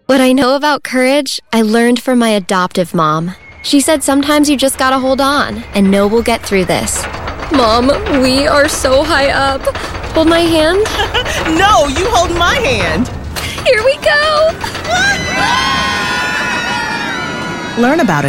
What I know about courage, I learned from my adoptive mom. She said sometimes you just gotta hold on and know we'll get through this. Mom, we are so high up. Hold my hand. No, you hold my hand. Here we go. Learn about